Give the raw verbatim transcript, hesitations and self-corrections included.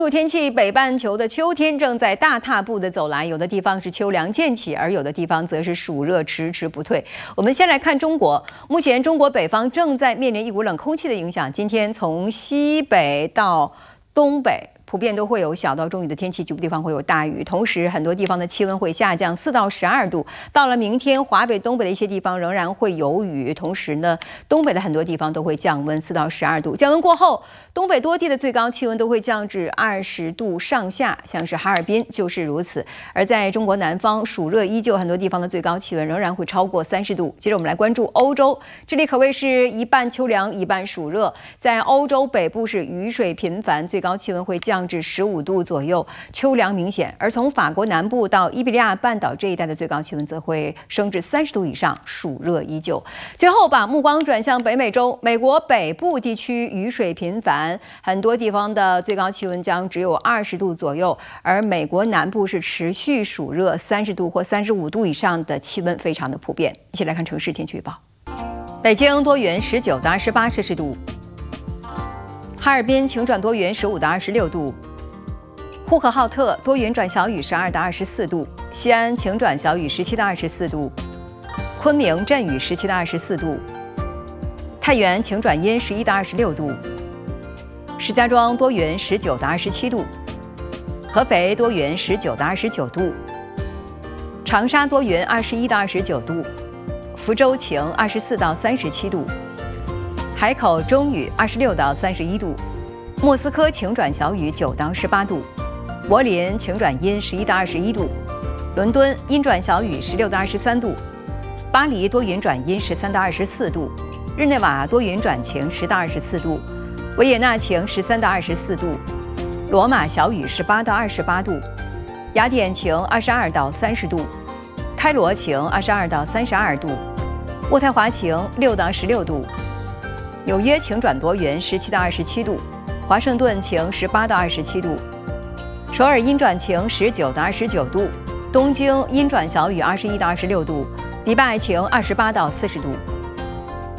入天气，北半球的秋天正在大踏步的走来，有的地方是秋凉渐起，而有的地方则是暑热迟迟不退。我们先来看中国，目前中国北方正在面临一股冷空气的影响，今天从西北到东北。 普遍都会有小到中雨的天气，局部地方会有大雨。同时，很多地方的气温会下降四到十二度。到了明天，华北、东北的一些地方仍然会有雨。同时呢，东北的很多地方都会降温四到十二度。降温过后，东北多地的最高气温都会降至二十度上下，像是哈尔滨就是如此。而在中国南方，暑热依旧，很多地方的最高气温仍然会超过三十度。接着我们来关注欧洲，这里可谓是一半秋凉，一半暑热。在欧洲北部是雨水频繁，最高气温会降 至十五度左右，秋凉明显。而从法国南部到伊比利亚半岛这一带的最高气温则会升至三十度以上，暑热依旧。最后把目光转向北美洲，美国北部地区雨水频繁，很多地方的最高气温将只有二十度左右，而美国南部是持续暑热，三十度或三十五度以上的气温非常的普遍。一起来看城市天气预报：北京多云，十九到二十八摄氏度。 哈尔滨晴转多云，十五到二十六度；呼和浩特多云转小雨，十二到二十四度；西安晴转小雨，十七到二十四度；昆明阵雨，十七到二十四度；太原晴转阴，十一到二十六度；石家庄多云，十九到二十七度；合肥多云，十九到二十九度；长沙多云，二十一到二十九度；福州晴，二十四到三十七度。 海口中雨，二十六到三十一度；莫斯科晴转小雨，九到十八度；柏林晴转阴，十一到二十一度；伦敦阴转小雨，十六到二十三度；巴黎多云转阴，十三到二十四度；日内瓦多云转晴，十到二十四度；维也纳晴，十三到二十四度；罗马小雨，十八到二十八度；雅典晴，二十二到三十度；开罗晴，二十二到三十二度；渥太华晴，六到十六度。 纽约晴转多云，十七到二十七度；华盛顿晴，十八到二十七度；首尔阴转晴，十九到二十九度；东京阴转小雨，二十一到二十六度；迪拜晴，二十八到四十度。